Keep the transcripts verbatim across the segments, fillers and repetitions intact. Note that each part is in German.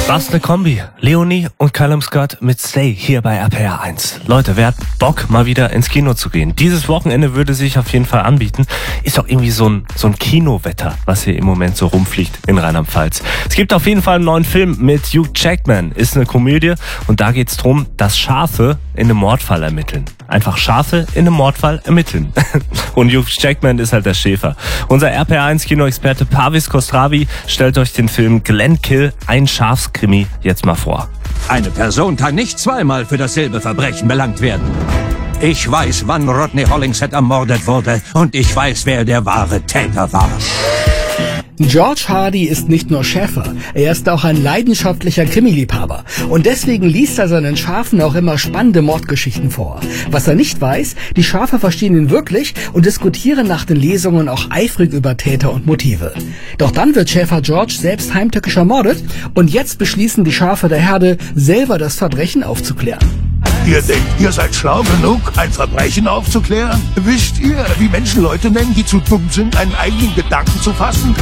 Was eine Kombi. Leonie und Callum Scott mit Stay hier bei R P R eins. Leute, wer hat Bock, mal wieder ins Kino zu gehen? Dieses Wochenende würde sich auf jeden Fall anbieten. Ist doch irgendwie so ein, so ein Kinowetter, was hier im Moment so rumfliegt in Rheinland-Pfalz. Es gibt auf jeden Fall einen neuen Film mit Hugh Jackman. Ist eine Komödie und da geht's drum, dass Schafe in einem Mordfall ermitteln. Einfach Schafe in einem Mordfall ermitteln. Und Hugh Jackman ist halt der Schäfer. Unser R P R eins Kinoexperte Parvis Kostravi stellt euch den Film Glenkill, ein Schafskrimi, jetzt mal vor. Eine Person kann nicht zweimal für dasselbe Verbrechen belangt werden. Ich weiß, wann Rodney Hollingshead ermordet wurde und ich weiß, wer der wahre Täter war. George Hardy ist nicht nur Schäfer, er ist auch ein leidenschaftlicher Krimi-Liebhaber. Und deswegen liest er seinen Schafen auch immer spannende Mordgeschichten vor. Was er nicht weiß, die Schafe verstehen ihn wirklich und diskutieren nach den Lesungen auch eifrig über Täter und Motive. Doch dann wird Schäfer George selbst heimtückisch ermordet und jetzt beschließen die Schafe der Herde, selber das Verbrechen aufzuklären. Ihr denkt, ihr seid schlau genug, ein Verbrechen aufzuklären? Wisst ihr, wie Menschen Leute nennen, die zu dumm sind, einen eigenen Gedanken zu fassen?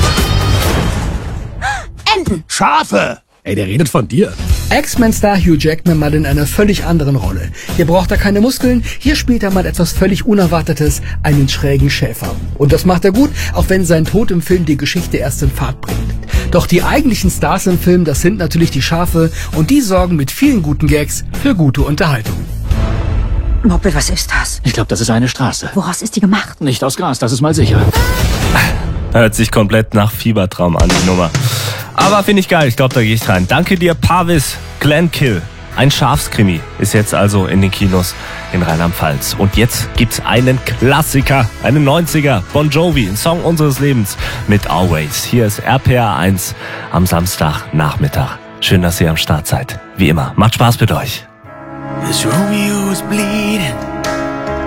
Enten! Schafe! Ey, der redet von dir. X-Men-Star Hugh Jackman mal in einer völlig anderen Rolle. Hier braucht er keine Muskeln, hier spielt er mal etwas völlig Unerwartetes, einen schrägen Schäfer. Und das macht er gut, auch wenn sein Tod im Film die Geschichte erst in Fahrt bringt. Doch die eigentlichen Stars im Film, das sind natürlich die Schafe und die sorgen mit vielen guten Gags für gute Unterhaltung. Moppel, was ist das? Ich glaube, das ist eine Straße. Woraus ist die gemacht? Nicht aus Gras, das ist mal sicher. Hört sich komplett nach Fiebertraum an, die Nummer. Aber finde ich geil, ich glaube, da gehe ich rein. Danke dir, Parvis. Glenkill, ein Schafskrimi, ist jetzt also in den Kinos in Rheinland-Pfalz. Und jetzt gibt's einen Klassiker, einen neunziger, Bon Jovi, ein Song unseres Lebens mit Always. Hier ist R P R eins am Samstagnachmittag. Schön, dass ihr am Start seid. Wie immer, macht Spaß mit euch. This Romeo is bleeding.